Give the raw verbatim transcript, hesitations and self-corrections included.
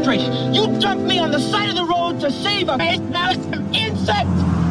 straight. You dumped me on the side of the road to save a mouse insect.